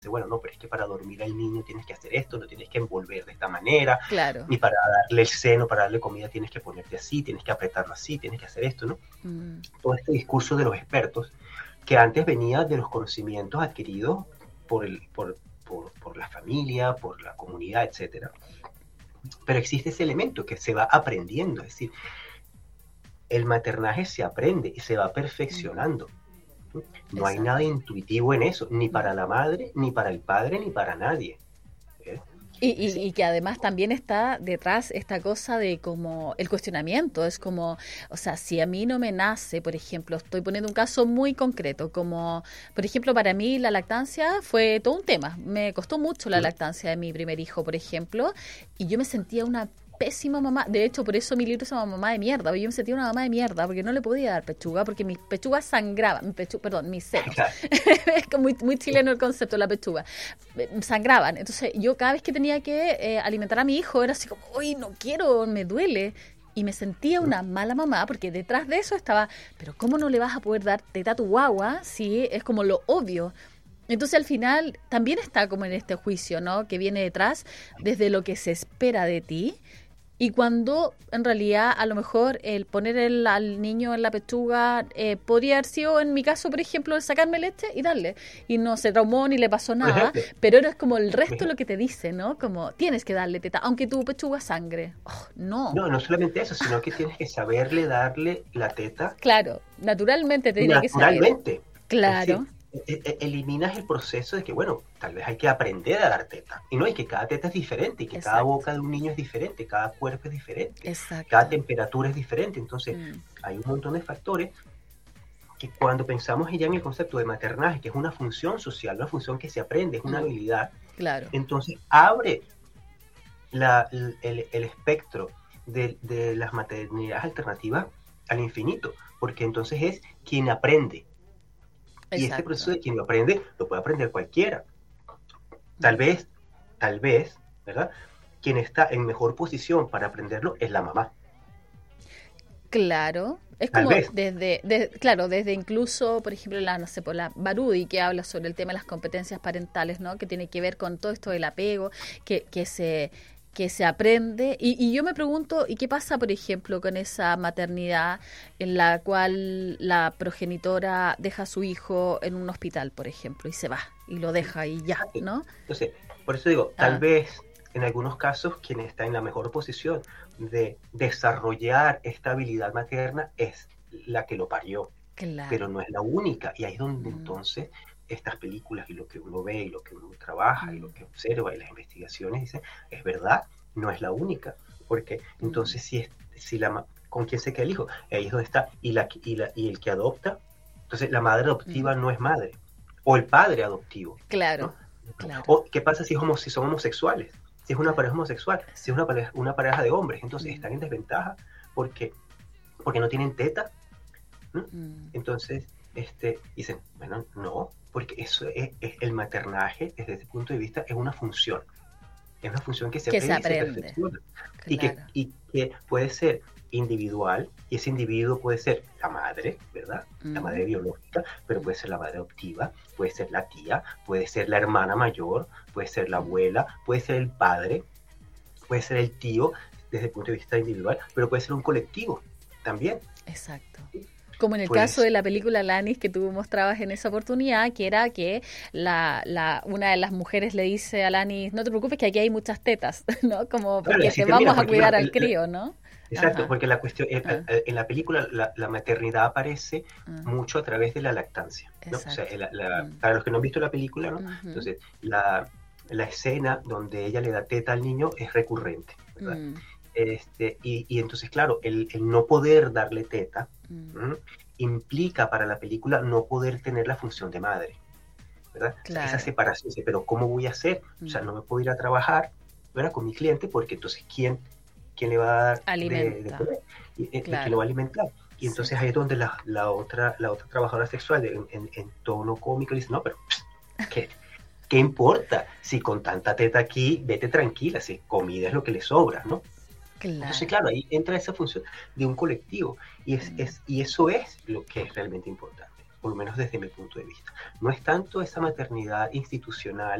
bueno, no, pero es que para dormir al niño tienes que hacer esto, lo tienes que envolver de esta manera, Claro. y para darle el seno, para darle comida, tienes que ponerte así, tienes que apretarlo así, tienes que hacer esto, ¿no? Todo este discurso de los expertos, que antes venía de los conocimientos adquiridos por la familia, por la comunidad, etcétera. Pero existe ese elemento que se va aprendiendo, es decir, el maternaje se aprende y se va perfeccionando. No hay nada intuitivo en eso, ni para la madre, ni para el padre, ni para nadie. Y que además también está detrás esta cosa de como el cuestionamiento, es como, o sea, si a mí no me nace, por ejemplo, estoy poniendo un caso muy concreto, como, por ejemplo, para mí la lactancia fue todo un tema, me costó mucho la lactancia de mi primer hijo, por ejemplo, y yo me sentía una pésima mamá. De hecho, por eso mi libro se llama Mamá de Mierda. Yo me sentía una mamá de mierda porque no le podía dar pechuga, porque mis pechugas sangraban, mis senos. Es como muy chileno el concepto de la pechuga. Sangraban. Entonces, yo cada vez que tenía que alimentar a mi hijo era así como, uy, no quiero, me duele. Y me sentía una mala mamá porque detrás de eso estaba, pero ¿cómo no le vas a poder dar teta a tu guagua si es como lo obvio? Entonces al final también está como en este juicio, ¿no? Que viene detrás desde lo que se espera de ti. Y cuando en realidad a lo mejor el poner al niño en la pechuga podría haber sido, en mi caso, por ejemplo, el sacarme leche y darle. Y no se traumó ni le pasó nada, pero es como el resto lo que te dice, ¿no? Como tienes que darle teta, aunque tu pechuga sangre. Oh, no. No solamente eso, sino que tienes que saberle darle la teta. Claro, naturalmente te tiene que saber. Naturalmente. Claro. Eliminas el proceso de que, bueno, tal vez hay que aprender a dar teta. Y no, y que cada teta es diferente, y que cada boca de un niño es diferente, cada cuerpo es diferente, cada temperatura es diferente. Entonces, hay un montón de factores que cuando pensamos ya en el concepto de maternaje, que es una función social, una función que se aprende, es una habilidad, entonces abre el espectro de las maternidades alternativas al infinito, porque entonces es quien aprende. Y este proceso de quien lo aprende, lo puede aprender cualquiera. Tal vez, ¿verdad? Quien está en mejor posición para aprenderlo es la mamá. Claro. Es como desde incluso, por ejemplo, la Barudi, que habla sobre el tema de las competencias parentales, ¿no? Que tiene que ver con todo esto del apego, que se aprende. Y yo me pregunto, ¿y qué pasa, por ejemplo, con esa maternidad en la cual la progenitora deja a su hijo en un hospital, por ejemplo, y se va, y lo deja y ya, ¿no? Entonces, por eso digo, tal vez en algunos casos quien está en la mejor posición de desarrollar esta habilidad materna es la que lo parió, pero no es la única. Y ahí es donde entonces estas películas y lo que uno ve y lo que uno trabaja y lo que observa y las investigaciones dicen, es verdad, no es la única, porque entonces ¿con quién se queda el hijo? Ahí es donde está, y el que adopta, entonces la madre adoptiva no es madre, o el padre adoptivo. Claro, ¿no? claro. O ¿qué pasa si son homosexuales? Si es una pareja homosexual, si es una pareja de hombres, entonces están en desventaja porque no tienen teta, ¿no? Entonces dicen, bueno, no, porque eso es el maternaje, desde ese punto de vista, es una función. Es una función que se aprende. Y se perfecciona. Claro. Y que puede ser individual, y ese individuo puede ser la madre, ¿verdad? La madre biológica, pero puede ser la madre adoptiva, puede ser la tía, puede ser la hermana mayor, puede ser la abuela, puede ser el padre, puede ser el tío, desde el punto de vista individual, pero puede ser un colectivo también. Exacto. Como en el caso de la película Alanis que tú mostrabas en esa oportunidad, que era que una de las mujeres le dice a Alanis, no te preocupes que aquí hay muchas tetas, ¿no? Como porque te vamos a cuidar al crío, ¿no? Exacto, porque la cuestión, en la película la maternidad aparece mucho a través de la lactancia, ¿no? O sea, para los que no han visto la película, ¿no? Entonces, la escena donde ella le da teta al niño es recurrente, ¿verdad? Y entonces, claro, el no poder darle teta implica para la película no poder tener la función de madre, ¿verdad? Claro. O sea, esa separación, pero ¿cómo voy a hacer? O sea, no me puedo ir a trabajar, ¿verdad? Con mi cliente, porque entonces ¿quién le va a dar de comer? ¿Quién lo va a alimentar? Y entonces ahí es donde la otra trabajadora sexual en tono cómico dice, no, pero ¿qué importa? Si con tanta teta aquí, vete tranquila, si comida es lo que le sobra, ¿no? Claro. Entonces, claro, ahí entra esa función de un colectivo y eso es lo que es realmente importante. por lo menos desde mi punto de vista. No es tanto esa maternidad institucional